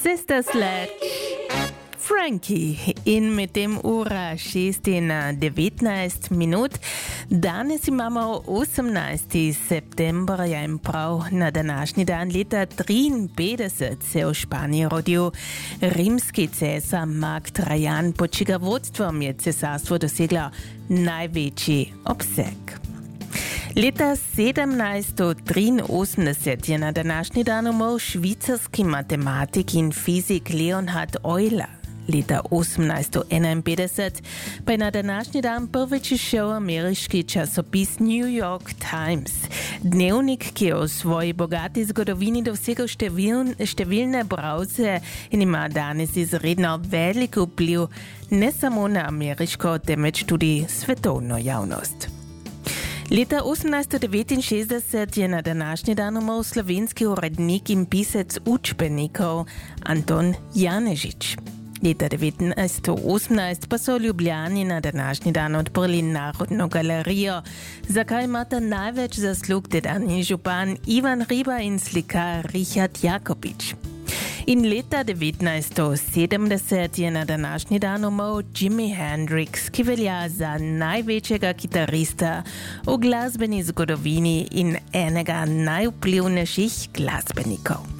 Sister Sledge. Frankie in med tem ura 6:19 minut. Danes imamo 18. september, ja in prav na današnji dan leta 53 se v Španiji rodil rimski cesar Mark Trajan, pod čiga vodstvom je cesarstvo doseglo največji obseg. Leta 1783 je na današnji dan umrl švicarski matematik in fizik Leonhard Euler. Leta 1851 pa je na današnji dan prvič izšel ameriški časopis New York Times. Dnevnik, ki je v svoji bogati zgodovini dosegel številne bralce in ima danes izredno velik vpliv ne samo na ameriško, temveč tudi svetovno javnost. Leta 1869 je na današnji dan umrl slovenski urednik in pisec učbenikov Anton Janežič. Leta 1918 pa so v Ljubljani na današnji dan odprli Narodno galerijo, za kar imata največ zaslug tedanji župan Ivan Hribar in slikar Richard Jakopič. In leta 1970 je na današnji dan umrl Jimi Hendrix, ki velja za največjega kitarista v glasbeni zgodovini in enega najvplivnejših glasbenikov.